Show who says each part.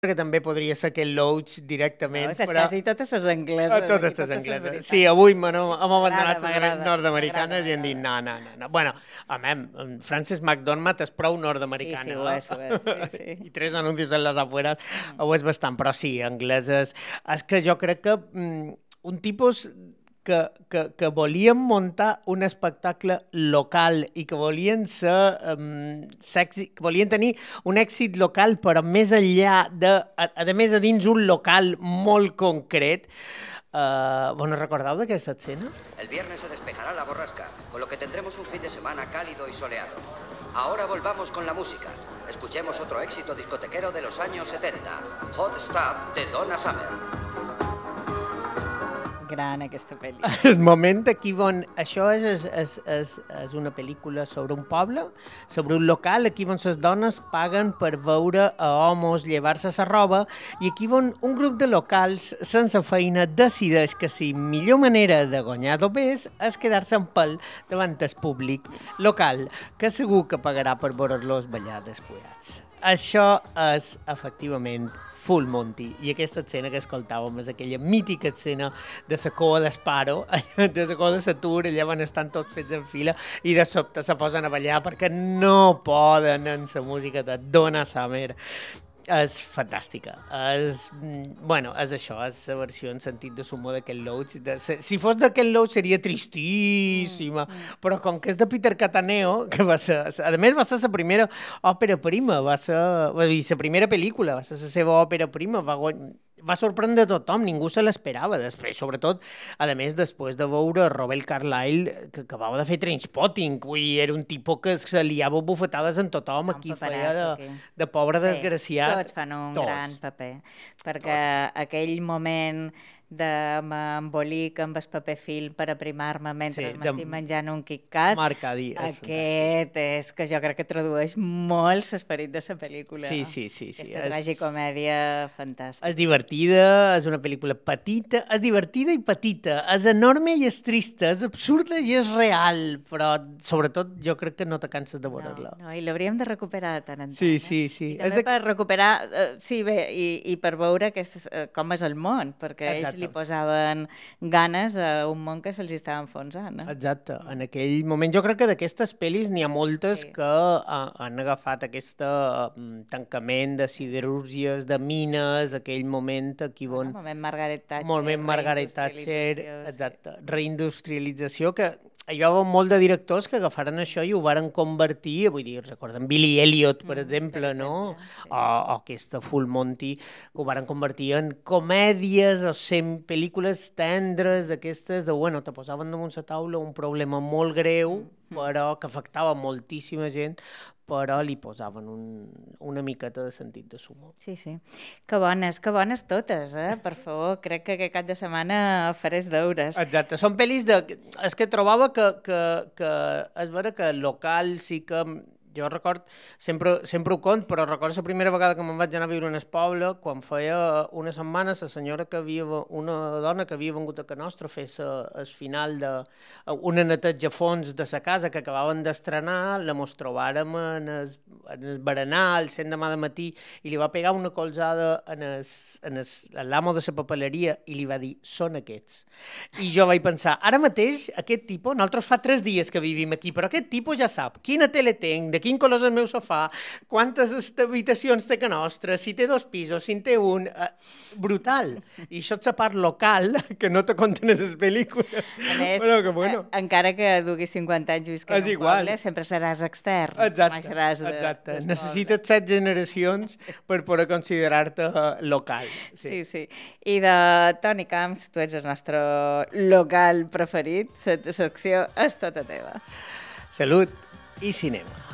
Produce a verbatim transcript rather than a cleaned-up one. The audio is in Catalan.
Speaker 1: que també podria ser aquest Loach directament.
Speaker 2: No, és però... quasi totes les angleses.
Speaker 1: Totes les angleses. Sí, avui hem abandonat les nord-americanes i hem dit no, no, no. no. Bueno, home, Frances McDormand és prou nord-americana.
Speaker 2: Sí, sí, ho és, ho és. Sí, sí.
Speaker 1: I tres anuncis en les afueres ho és bastant, però sí, angleses. És que jo crec que mm, un tipus... Que, que, que volien muntar un espectacle local i que volien ser um, sexy, que volien tenir un èxit local, però més enllà de, a, a més a dins un local molt concret. Uh, ¿Vos no recordeu d'aquesta escena?
Speaker 3: El viernes se despejará la borrasca, con lo que tendremos un fin de semana cálido y soleado. Ahora volvamos con la música. Escuchemos otro éxito discotequero de los años setenta, Hot Stuff de Donna Summer.
Speaker 2: Gran, aquesta pel·lícula.
Speaker 1: El moment aquí on... Això és, és, és, és, és una pel·lícula sobre un poble, sobre un local, aquí on les dones paguen per veure a homes llevar-se la roba, i aquí on un grup de locals sense feina decideix que si millor manera de guanyar dopers és quedar-se en pèl davant el públic local, que segur que pagarà per veure-los ballar despullats. Això és, efectivament, Full Monty, i aquesta escena que escoltàvem és aquella mítica escena de la cua d'Esparo, de la cua de Satur, allà van estar tots fets en fila i de sobte se posen a ballar perquè no poden en la música de Donna Summer. És fantàstica. És, bueno, és això, és la versió en sentit de sumó d'aquest Loach. De, si fos d'aquest Loach seria tristíssima, mm. però com que és de Peter Cataneo, que va ser, a més va ser la primera òpera prima, va ser, va dir, la primera pel·lícula, va ser la seva òpera prima, va guanyar, va sorprendre tothom, ningú se l'esperava després, sobretot, a més, després de veure Robert Carlyle, que acabava de fer Trainspotting, vull dir, era un tipus que se liava bufetades en tothom, aquí feia de, de pobre desgraciat.
Speaker 2: Tots fan un tots. gran paper, perquè tots. Aquell moment de m'embolic amb el paper film per aprimar-me mentre sí, m'estic menjant un KitKat.
Speaker 1: Marcadi,
Speaker 2: és Aquest fantàstic. És que jo crec que tradueix molt l'esperit de la pel·lícula.
Speaker 1: Sí, sí, sí. sí.
Speaker 2: Aquesta és... tragicomèdia fantàstica.
Speaker 1: És divertida, és una pel·lícula petita, és divertida i petita, és enorme i és trista, és absurda i és real, però sobretot jo crec que no te canses de veure-la.
Speaker 2: No, no, i l'hauríem de recuperar de tant en tant.
Speaker 1: Sí,
Speaker 2: eh?
Speaker 1: sí, sí.
Speaker 2: I també
Speaker 1: de...
Speaker 2: per recuperar, uh, sí, bé, i, i per veure aquestes, uh, com és el món, perquè Exacte. ells li posaven ganes a un món que se'ls estava enfonsant. Eh?
Speaker 1: Exacte. En aquell moment, jo crec que d'aquestes pel·lis n'hi ha moltes sí. que uh, han agafat aquest uh, tancament de siderúrgies, de mines, aquell moment aquí on...
Speaker 2: El moment Margaret Thatcher.
Speaker 1: Moment Margaret Thatcher, exacte. Sí. Reindustrialització, que hi va haver molt de directors que agafaren això i ho varen convertir, vull dir, recorden Billy Elliot, per mm, exemple, per exemple, no? Sí. O, o aquesta Full Monty, que ho varen convertir en comèdies o sem pel·lícules tendres d'aquestes, de, bueno, te posaven damunt la taula un problema molt greu, mm. però que afectava moltíssima gent, però li posaven un, una miqueta de sentit de sumor.
Speaker 2: Sí, sí. Que bones, que bones totes, eh? Per favor, crec que aquest cap de setmana faré els deures.
Speaker 1: Exacte, són pel·lis de... És que trobava que, que, que és vera que local sí que... Jo record, sempre, sempre ho cont, però recordo la primera vegada que me'n vaig anar a viure en el poble, quan feia una setmana la senyora que havia, una dona que havia vengut a casa nostra a fer el final de una neteja a fons de la casa que acabaven d'estrenar, la mos trobàrem en el, en el berenar, al cent demà de matí, i li va pegar una colzada en, es, en, es, en l'amo de la papeleria i li va dir, són aquests. I jo vaig pensar, ara mateix aquest tipus, nosaltres fa tres dies que vivim aquí, però aquest tipus ja sap quina tele tenc, de quin color és el meu sofà, quantes habitacions té que nostra, si té dos pisos, si en té un... Uh, brutal. I això és la part local que no te conten a les pel·lícules.
Speaker 2: A més,
Speaker 1: bueno, que bueno.
Speaker 2: eh, encara que duguis cinquanta anys visquent en un igual. poble, sempre seràs extern.
Speaker 1: Exacte,
Speaker 2: seràs de,
Speaker 1: exacte. Necessites set generacions per poder considerar-te uh, local.
Speaker 2: Sí. sí, sí. I de Toni Camps, tu ets el nostre local preferit, la secció és tota teva.
Speaker 1: Salut i cinema.